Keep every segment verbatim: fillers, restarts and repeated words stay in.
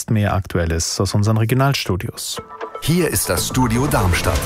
jetzt mehr Aktuelles aus unseren Regionalstudios. Hier ist das Studio Darmstadt.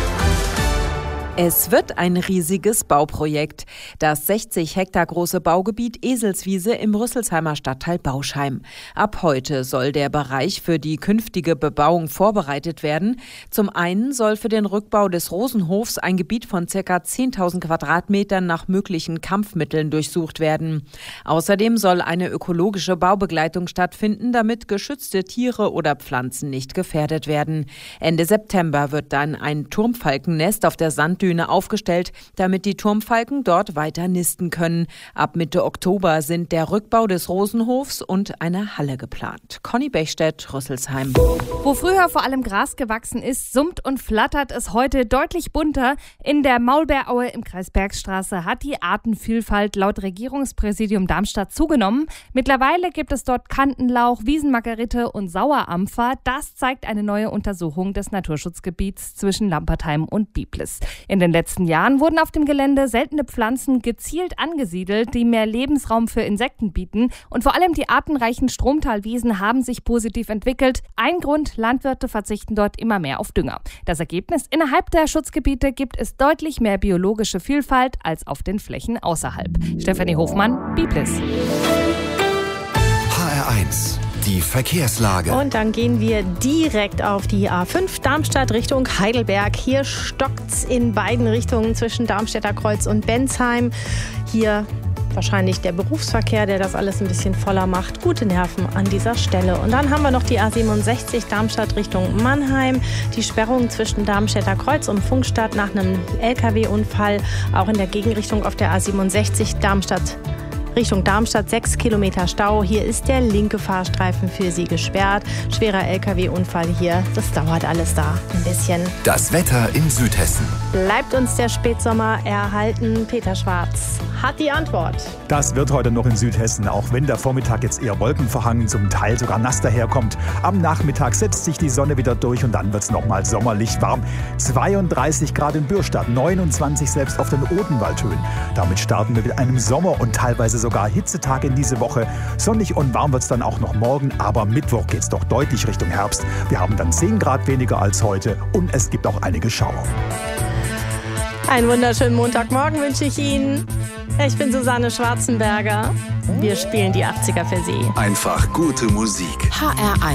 Es wird ein riesiges Bauprojekt. Das sechzig Hektar große Baugebiet Eselswiese im Rüsselsheimer Stadtteil Bauschheim. Ab heute soll der Bereich für die künftige Bebauung vorbereitet werden. Zum einen soll für den Rückbau des Rosenhofs ein Gebiet von ca. zehntausend Quadratmetern nach möglichen Kampfmitteln durchsucht werden. Außerdem soll eine ökologische Baubegleitung stattfinden, damit geschützte Tiere oder Pflanzen nicht gefährdet werden. Ende September wird dann ein Turmfalkennest auf der Sanddüne aufgestellt, damit die Turmfalken dort weiter nisten können. Ab Mitte Oktober sind der Rückbau des Rosenhofs und eine Halle geplant. Conny Bechstedt, Rüsselsheim. Wo früher vor allem Gras gewachsen ist, summt und flattert es heute deutlich bunter. In der Maulbeeraue im Kreis Bergstraße hat die Artenvielfalt laut Regierungspräsidium Darmstadt zugenommen. Mittlerweile gibt es dort Kantenlauch, Wiesenmargerite und Sauerampfer. Das zeigt eine neue Untersuchung des Naturschutzgebiets zwischen Lampertheim und Biblis. In den letzten Jahren wurden auf dem Gelände seltene Pflanzen gezielt angesiedelt, die mehr Lebensraum für Insekten bieten. Und vor allem die artenreichen Stromtalwiesen haben sich positiv entwickelt. Ein Grund, Landwirte verzichten dort immer mehr auf Dünger. Das Ergebnis, innerhalb der Schutzgebiete gibt es deutlich mehr biologische Vielfalt als auf den Flächen außerhalb. Stefanie Hofmann, Biblis. H R eins. Die Verkehrslage. Und dann gehen wir direkt auf die A fünf Darmstadt Richtung Heidelberg. Hier stockt's in beiden Richtungen zwischen Darmstädter Kreuz und Bensheim. Hier wahrscheinlich der Berufsverkehr, der das alles ein bisschen voller macht. Gute Nerven an dieser Stelle. Und dann haben wir noch die A siebenundsechzig Darmstadt Richtung Mannheim. Die Sperrung zwischen Darmstädter Kreuz und Pfungstadt nach einem L K W-Unfall. Auch in der Gegenrichtung auf der A siebenundsechzig Darmstadt Richtung Darmstadt, sechs Kilometer Stau. Hier ist der linke Fahrstreifen für Sie gesperrt. Schwerer L K W-Unfall hier. Das dauert alles da ein bisschen. Das Wetter in Südhessen. Bleibt uns der Spätsommer erhalten? Peter Schwarz hat die Antwort. Das wird heute noch in Südhessen, auch wenn der Vormittag jetzt eher wolkenverhangen, zum Teil sogar nass daherkommt. Am Nachmittag setzt sich die Sonne wieder durch und dann wird es nochmal sommerlich warm. zweiunddreißig Grad in Bürstadt, neunundzwanzig selbst auf den Odenwaldhöhen. Damit starten wir mit einem Sommer und teilweise sogar Hitzetage in diese Woche. Sonnig und warm wird es dann auch noch morgen, aber Mittwoch geht es doch deutlich Richtung Herbst. Wir haben dann zehn Grad weniger als heute und es gibt auch einige Schauer. Einen wunderschönen Montagmorgen wünsche ich Ihnen. Ich bin Susanne Schwarzenberger. Wir spielen die achtziger für Sie. Einfach gute Musik. H R eins.